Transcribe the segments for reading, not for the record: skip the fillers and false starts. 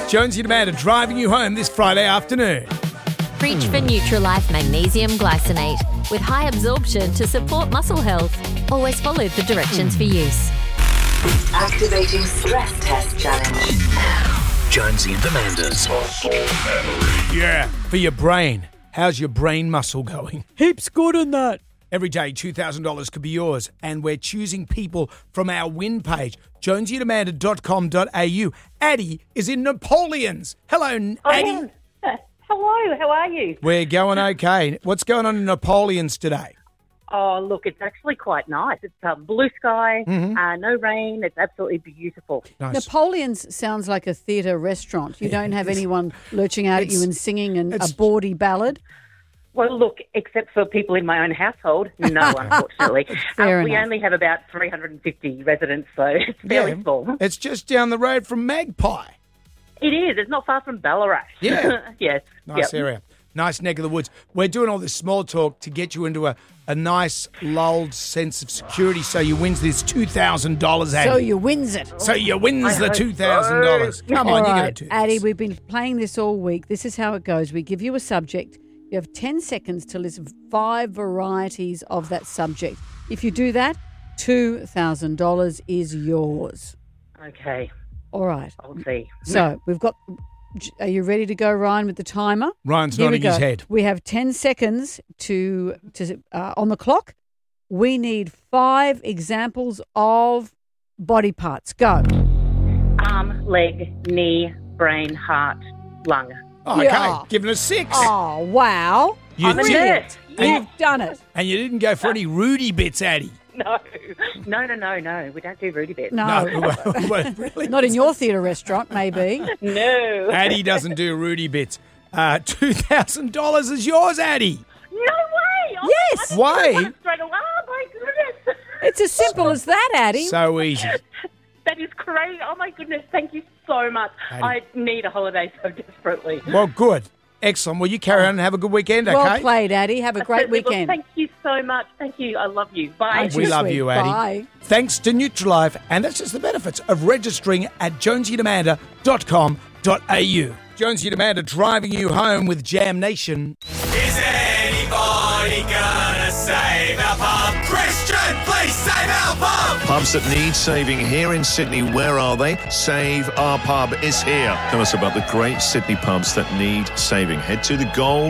Jonesy and Amanda driving you home this Friday afternoon. Reach for Nutrilife Magnesium Glycinate with high absorption to support muscle health. Always follow the directions for use. Activating stress test challenge. Jonesy and Amanda's. Yeah, for your brain. How's your brain muscle going? Heaps good in that. Every day, $2,000 could be yours, and we're choosing people from our win page, jonesyandamanda.com.au. Addie is in Napoleon's. Hello, Addie. Hello, how are you? We're going okay. What's going on in Napoleon's today? Oh, look, it's actually quite nice. It's blue sky, no rain. It's absolutely beautiful. Nice. Napoleon's sounds like a theatre restaurant. You don't have anyone lurching out at you and singing a bawdy ballad. Well, look, except for people in my own household, no, unfortunately. Fair we enough. only have about 350 residents, so it's fairly small. It's just down the road from Magpie. It is. It's not far from Ballarat. Yeah. Yes. Nice area. Nice neck of the woods. We're doing all this small talk to get you into a nice, lulled sense of security so you wins this $2,000, Addie. So you wins it. So you wins the $2,000. Come on, All you're going right, to do this. Addie, we've been playing this all week. This is how it goes. We give you a subject. You have 10 seconds to list 5 varieties of that subject. If you do that, $2,000 is yours. Okay. All right. I'll see. So we've got... Are you ready to go, Ryan, with the timer? Ryan's Here we nodding his go. head. We have 10 seconds on the clock. We need 5 examples of body parts. Go. Arm, leg, knee, brain, heart, lung. Oh, okay, Yeah. giving us 6. Oh, wow. You I'm a did. nurse. You've done it. And you didn't go for any Rudy bits, Addie. No. We don't do Rudy bits. No. Well, really? Not in your theatre restaurant, maybe. No. Addie doesn't do Rudy bits. $2,000 is yours, Addie. No way! Oh, Yes. I didn't Why? know that straight away. Oh, my goodness. It's as simple as that, Addie. So easy. That is crazy. Oh, my goodness. Thank you so much. Addie. I need a holiday so desperately. Well, good. Excellent. Well, you carry on and have a good weekend, okay? Well played, Addie. Have a great Well, weekend. thank you so much. Thank you. I love you. Bye. Aren't We you love sweet? you, Addie. Bye. Thanks to Nutrilife, and that's just the benefits of registering at jonesyandamanda.com.au. Jonesy and Amanda driving you home with Jam Nation. Is anybody gonna save our pub? Christian, please save our pub! Pubs that need saving here in Sydney, where are they? Save Our Pub is here. Tell us about the great Sydney pubs that need saving. Head to the gold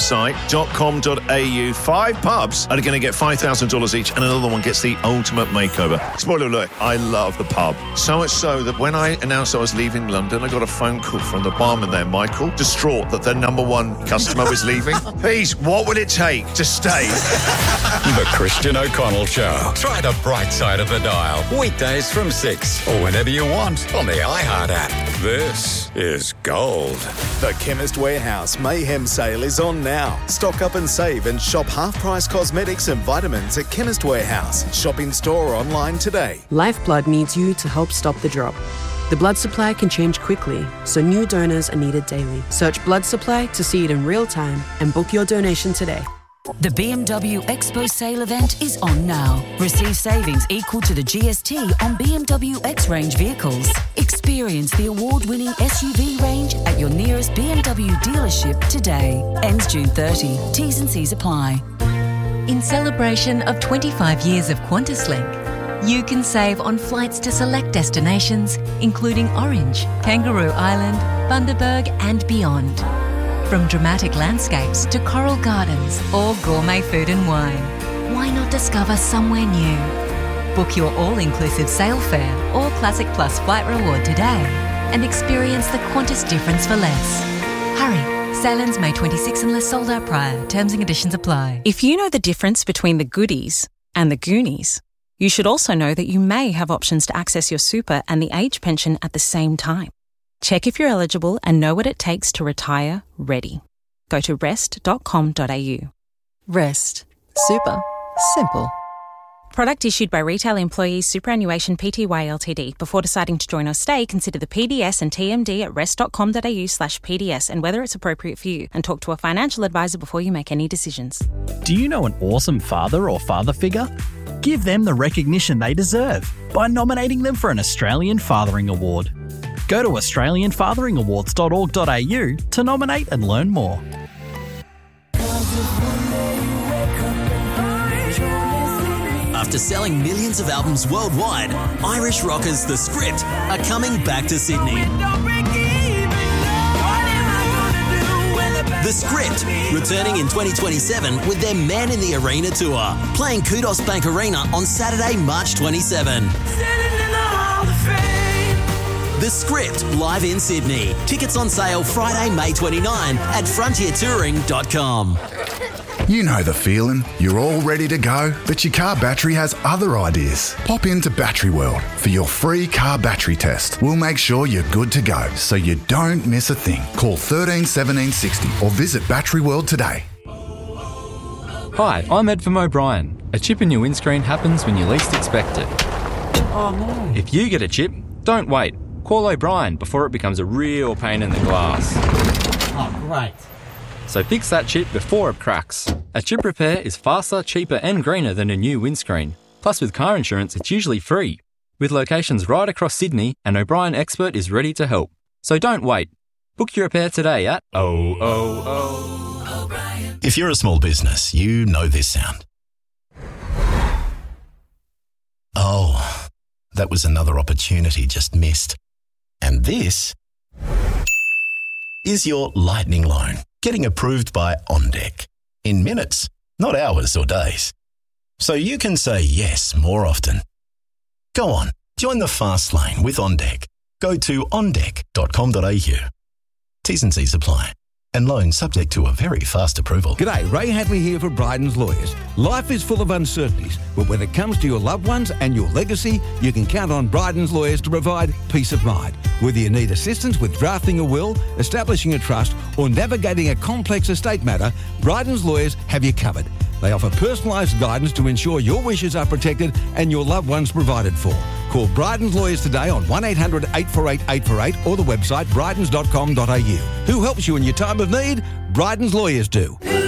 website.com.au. 5 pubs are going to get $5,000 each, and another one gets the ultimate makeover. Spoiler alert, I love the pub. So much so that when I announced I was leaving London, I got a phone call from the barman there, Michael, distraught that their number 1 customer was leaving. Please, what would it take to stay? The Christian O'Connell Show. Try the bright side of the dial. Weekdays from 6 or whenever you want on the iHeart app. This is gold. The Chemist Warehouse Mayhem Sale is on now. Stock up and save and shop half-price cosmetics and vitamins at Chemist Warehouse. Shop in store or online today. Lifeblood needs you to help stop the drop. The blood supply can change quickly, so new donors are needed daily. Search blood supply to see it in real time and book your donation today. The BMW Expo sale event is on now. Receive savings equal to the GST on BMW X-Range vehicles. Experience the award-winning SUV range at your nearest BMW dealership today. Ends June 30. T's and C's apply. In celebration of 25 years of QantasLink, you can save on flights to select destinations, including Orange, Kangaroo Island, Bundaberg and beyond. From dramatic landscapes to coral gardens or gourmet food and wine, why not discover somewhere new? Book your all-inclusive sail fare or Classic Plus flight reward today and experience the Qantas difference for less. Hurry, sail ends May 26 unless sold out prior. Terms and conditions apply. If you know the difference between the goodies and the Goonies, you should also know that you may have options to access your super and the age pension at the same time. Check if you're eligible and know what it takes to retire ready. Go to rest.com.au. Rest. Super. Simple. Product issued by Retail Employees Superannuation Pty Ltd. Before deciding to join or stay, consider the PDS and TMD at rest.com.au/PDS and whether it's appropriate for you, and talk to a financial advisor before you make any decisions. Do you know an awesome father or father figure? Give them the recognition they deserve by nominating them for an Australian Fathering Award. Go to australianfatheringawards.org.au to nominate and learn more. After selling millions of albums worldwide, Irish rockers The Script are coming back to Sydney. The Script, returning in 2027 with their Man in the Arena tour, playing Kudos Bank Arena on Saturday, March 27. The Script, live in Sydney. Tickets on sale Friday, May 29 at frontiertouring.com. You know the feeling. You're all ready to go, but your car battery has other ideas. Pop into Battery World for your free car battery test. We'll make sure you're good to go, so you don't miss a thing. Call 13 17 60 or visit Battery World today. Hi, I'm Ed from O'Brien. A chip in your windscreen happens when you least expect it. Oh no. If you get a chip, don't wait. Call O'Brien before it becomes a real pain in the glass. Oh, great. So fix that chip before it cracks. A chip repair is faster, cheaper and greener than a new windscreen. Plus with car insurance it's usually free. With locations right across Sydney, an O'Brien expert is ready to help. So don't wait. Book your repair today at O'Brien. If you're a small business, you know this sound. Oh, that was another opportunity just missed. And this is your lightning loan getting approved by OnDeck in minutes, not hours or days. So you can say yes more often. Go on, join the fast lane with OnDeck. Go to ondeck.com.au. T's and C's apply. And loan subject to a very fast approval. G'day, Ray Hadley here for Bryden's Lawyers. Life is full of uncertainties, but when it comes to your loved ones and your legacy, you can count on Bryden's Lawyers to provide peace of mind. Whether you need assistance with drafting a will, establishing a trust, or navigating a complex estate matter, Bryden's Lawyers have you covered. They offer personalised guidance to ensure your wishes are protected and your loved ones provided for. Call Bryden's Lawyers today on 1800 848 848 or the website brydens.com.au. Who helps you in your time of need? Bryden's Lawyers do.